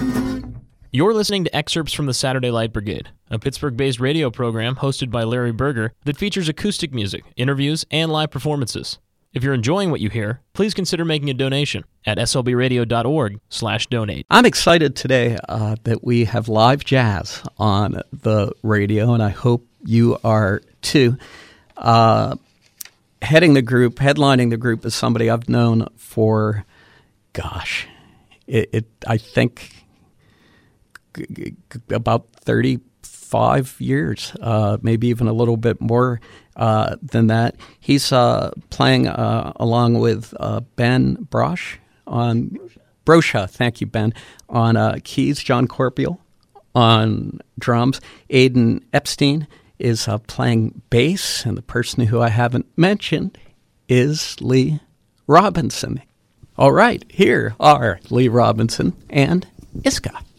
You're listening to excerpts from the Saturday Light Brigade, a Pittsburgh-based radio program hosted by Larry Berger that features acoustic music, interviews, and live performances. If you're enjoying what you hear, please consider making a donation at slbradio.org/donate. I'm excited today that we have live jazz on the radio, and I hope you are too. Headlining the group is somebody I've known for, I think about 35 years, maybe even a little bit more than that. He's playing along with Ben Brosh on Brosha. Thank you, Ben. On keys, John Corpiel on drums. Aidan Epstein is playing bass, and the person who I haven't mentioned is Lee Robinson. All right, here are Lee Robinson and Iska.